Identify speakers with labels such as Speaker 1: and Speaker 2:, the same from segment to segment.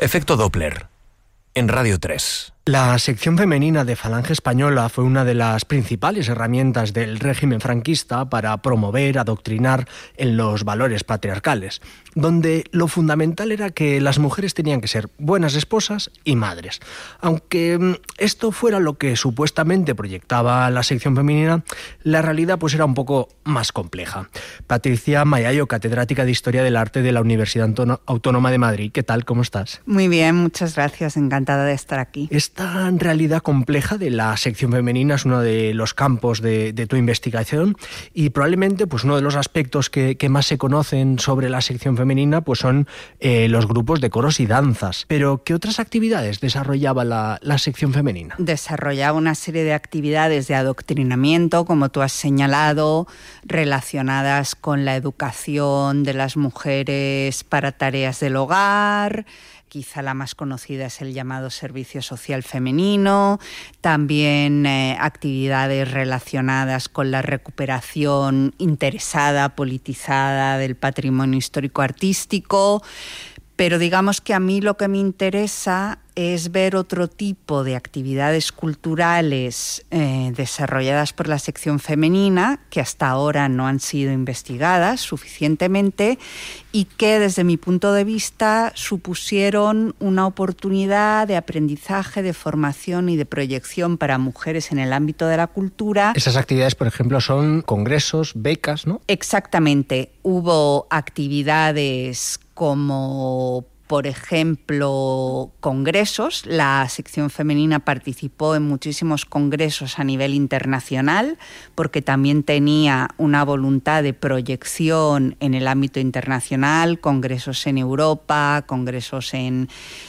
Speaker 1: Efecto Doppler, en Radio 3.
Speaker 2: La sección femenina de Falange Española fue una de las principales herramientas del régimen franquista para promover, adoctrinar en los valores patriarcales, donde lo fundamental era que las mujeres tenían que ser buenas esposas y madres. Aunque esto fuera lo que supuestamente proyectaba la sección femenina, la realidad pues era un poco más compleja. Patricia Mayayo, catedrática de Historia del Arte de la Universidad Autónoma de Madrid. ¿Qué tal? ¿Cómo estás?
Speaker 3: Muy bien, muchas gracias. Encantada de estar aquí.
Speaker 2: Esta realidad compleja de la sección femenina es uno de los campos de tu investigación y probablemente pues uno de los aspectos que más se conocen sobre la sección femenina pues son los grupos de coros y danzas. Pero ¿qué otras actividades desarrollaba la sección femenina?
Speaker 3: Desarrollaba una serie de actividades de adoctrinamiento, como tú has señalado, relacionadas con la educación de las mujeres para tareas del hogar. Quizá la más conocida es el llamado servicio social femenino, también actividades relacionadas con la recuperación interesada, politizada del patrimonio histórico-artístico. Pero digamos que a mí lo que me interesa es ver otro tipo de actividades culturales desarrolladas por la sección femenina que hasta ahora no han sido investigadas suficientemente y que desde mi punto de vista supusieron una oportunidad de aprendizaje, de formación y de proyección para mujeres en el ámbito de la cultura.
Speaker 2: Esas actividades, por ejemplo, son congresos, becas, ¿no?
Speaker 3: Exactamente. Hubo actividades como, por ejemplo, congresos. La sección femenina participó en muchísimos congresos a nivel internacional porque también tenía una voluntad de proyección en el ámbito internacional, congresos en Europa, congresos en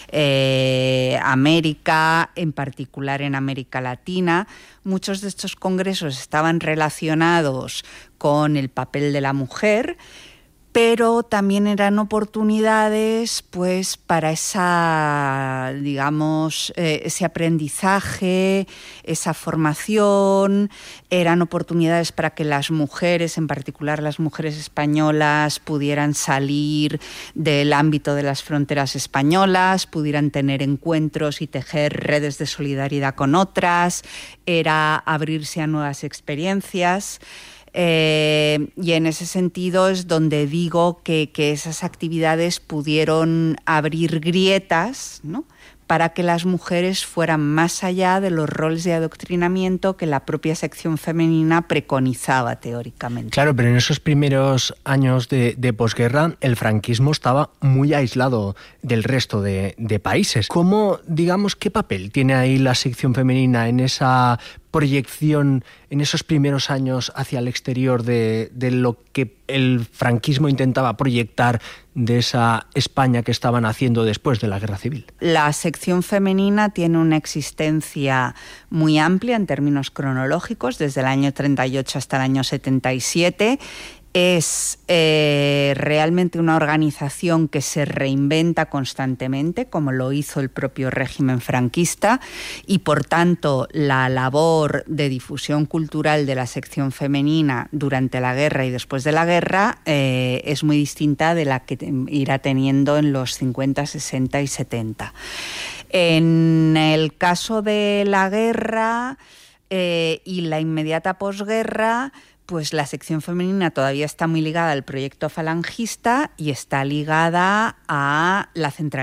Speaker 3: América, en particular en América Latina. Muchos de estos congresos estaban relacionados con el papel de la mujer, pero también eran oportunidades pues para esa, digamos, ese aprendizaje, esa formación. Eran oportunidades para que las mujeres, en particular las mujeres españolas, pudieran salir del ámbito de las fronteras españolas, pudieran tener encuentros y tejer redes de solidaridad con otras. Era abrirse a nuevas experiencias. Y en ese sentido es donde digo que esas actividades pudieron abrir grietas, ¿no?, para que las mujeres fueran más allá de los roles de adoctrinamiento que la propia sección femenina preconizaba teóricamente.
Speaker 2: Claro, pero en esos primeros años de posguerra el franquismo estaba muy aislado del resto de países. ¿Cómo, digamos, qué papel tiene ahí la sección femenina en esa proyección en esos primeros años hacia el exterior de lo que el franquismo intentaba proyectar de esa España que estaban haciendo después de la Guerra Civil?
Speaker 3: La sección femenina tiene una existencia muy amplia en términos cronológicos, desde el año 38 hasta el año 77. Es realmente una organización que se reinventa constantemente, como lo hizo el propio régimen franquista, y por tanto la labor de difusión cultural de la sección femenina durante la guerra y después de la guerra es muy distinta de la que irá teniendo en los 50, 60 y 70. En el caso de la guerra y la inmediata posguerra, pues la sección femenina todavía está muy ligada al proyecto falangista y está ligada a la centralidad